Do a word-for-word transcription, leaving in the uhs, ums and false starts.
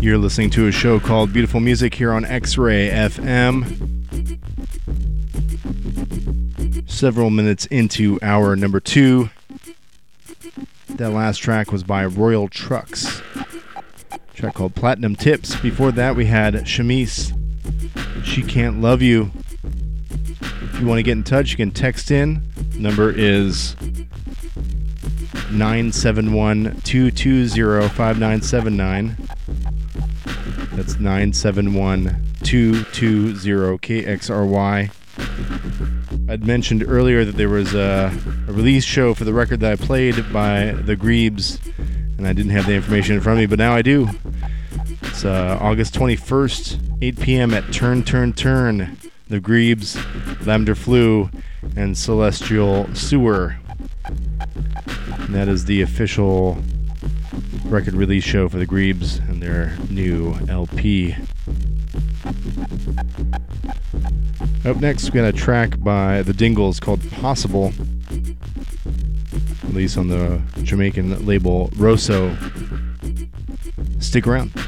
You're listening to a show called Beautiful Music here on X-Ray F M. Several minutes into hour number two. That last track was by Royal Trucks. A track called Platinum Tips. Before that we had Shamise, She Can't Love You. If you want to get in touch, you can text in. Number is nine seven one, two two zero, five nine seven nine. That's nine seven one, two two zero, K X R Y. I'd mentioned earlier that there was a, a release show for the record that I played by The Grebes, and I didn't have the information in front of me, but now I do. It's uh, August twenty-first, eight p.m. at Turn Turn Turn. The Grebes, Lavender Flu, and Celestial Sewer. And that is the official record release show for the Grebes and their new L P. Up next, we got a track by the Dingles called Possible, released on the Jamaican label Rosso. Stick around.